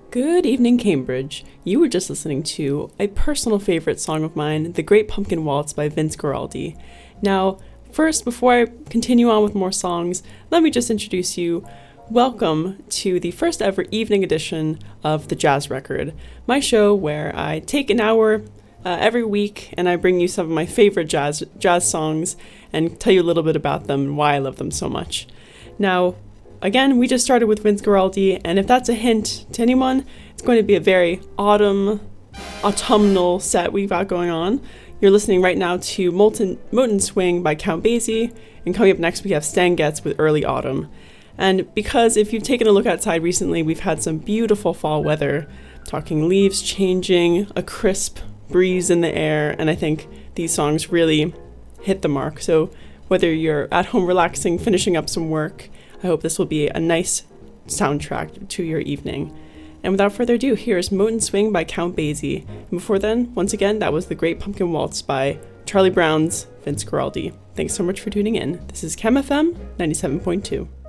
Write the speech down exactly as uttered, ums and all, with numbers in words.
Good evening, Cambridge. You were just listening to a personal favorite song of mine, The Great Pumpkin Waltz by Vince Guaraldi. Now, first, before I continue on with more songs, let me just introduce you. Welcome to the first ever evening edition of The Jazz Record, my show where I take an hour uh, every week and I bring you some of my favorite jazz jazz songs and tell you a little bit about them and why I love them so much. Now, again, we just started with Vince Guaraldi, and if that's a hint to anyone, it's going to be a very autumn, autumnal set we've got going on. You're listening right now to Molten, Moten Swing by Count Basie, and coming up next we have Stan Getz with Early Autumn. And because if you've taken a look outside recently, we've had some beautiful fall weather, talking leaves changing, a crisp breeze in the air, and I think these songs really hit the mark. So whether you're at home relaxing, finishing up some work, I hope this will be a nice soundtrack to your evening. And without further ado, here's Moten Swing by Count Basie. And before then, once again, that was The Great Pumpkin Waltz by Charlie Brown's Vince Guaraldi. Thanks so much for tuning in. This is Chem F M ninety-seven point two.